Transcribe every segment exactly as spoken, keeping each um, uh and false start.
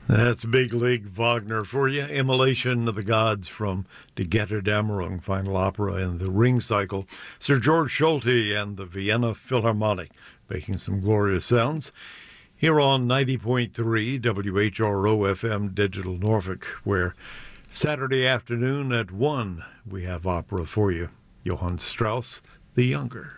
That's Big League Wagner for you. Immolation of the Gods from Die Götterdämmerung, final opera in the Ring Cycle. Sir George Solti and the Vienna Philharmonic making some glorious sounds. Here on ninety point three W H R O F M Digital Norfolk, where Saturday afternoon at one we have opera for you. Johann Strauss the Younger.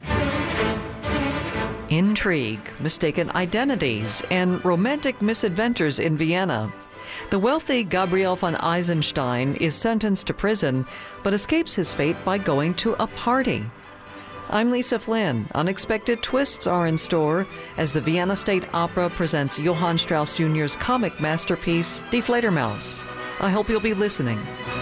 Intrigue, mistaken identities, and romantic misadventures in Vienna. The wealthy Gabriel von Eisenstein is sentenced to prison, but escapes his fate by going to a party. I'm Lisa Flynn. Unexpected twists are in store as the Vienna State Opera presents Johann Strauss Junior's comic masterpiece, Die Fledermaus. I hope you'll be listening.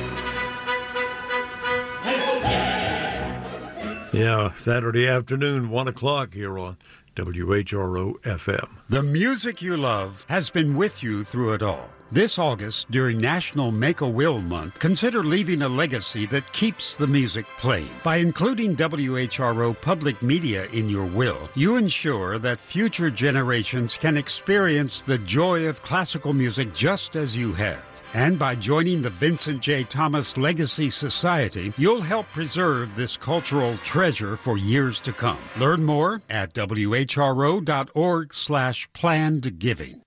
Yeah, Saturday afternoon, one o'clock here on W H R O F M. The music you love has been with you through it all. This August, during National Make-A-Will Month, consider leaving a legacy that keeps the music playing. By including W H R O Public Media in your will, you ensure that future generations can experience the joy of classical music just as you have. And by joining the Vincent J. Thomas Legacy Society, you'll help preserve this cultural treasure for years to come. Learn more at W H R O dot org slash planned giving.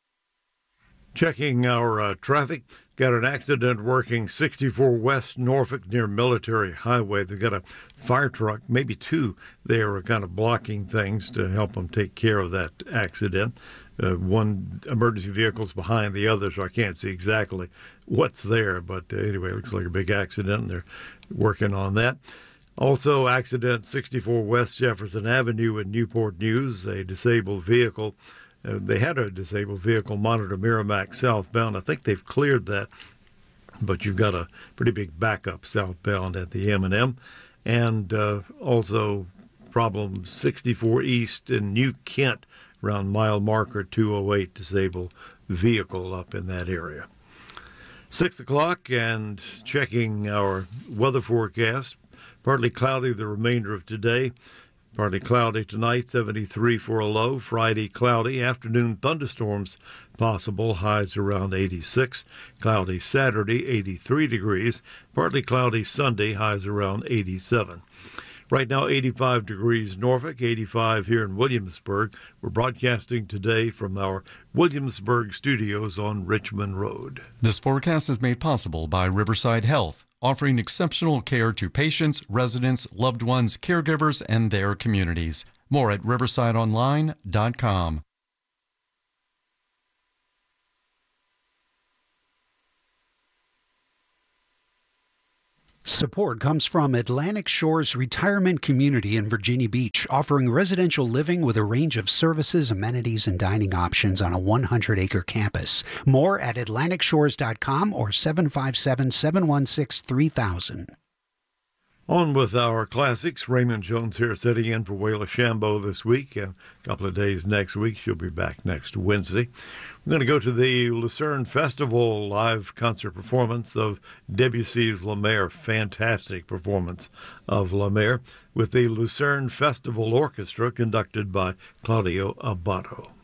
Checking our uh, traffic. Got an accident working sixty-four West Norfolk near Military Highway. They've got a fire truck, maybe two, there are kind of blocking things to help them take care of that accident. Uh, one emergency vehicle's behind the other, so I can't see exactly what's there. But uh, anyway, it looks like a big accident, and they're working on that. Also, accident sixty-four West Jefferson Avenue in Newport News, a disabled vehicle. Uh, they had a disabled vehicle monitor Merrimack southbound. I think they've cleared that, but you've got a pretty big backup southbound at the M and M. And uh, also problem sixty-four East in New Kent, around mile marker two oh eight, disabled vehicle up in that area. Six o'clock, and checking our weather forecast. Partly cloudy the remainder of today. Partly cloudy tonight, seventy-three for a low. Friday, cloudy. Afternoon thunderstorms possible. Highs around eighty-six. Cloudy Saturday, eighty-three degrees. Partly cloudy Sunday. Highs around eighty-seven. Right now, eighty-five degrees Norfolk, eighty-five here in Williamsburg. We're broadcasting today from our Williamsburg studios on Richmond Road. This forecast is made possible by Riverside Health, offering exceptional care to patients, residents, loved ones, caregivers, and their communities. More at riverside online dot com. Support comes from Atlantic Shores Retirement Community in Virginia Beach, offering residential living with a range of services, amenities, and dining options on a one hundred acre campus. More at atlantic shores dot com or seven five seven, seven one six, three thousand. On with our classics. Raymond Jones here sitting in for Wayla Shambo this week, and a couple of days next week. She'll be back next Wednesday. We're going to go to the Lucerne Festival live concert performance of Debussy's La Mer. Fantastic performance of La Mer with the Lucerne Festival Orchestra conducted by Claudio Abbado.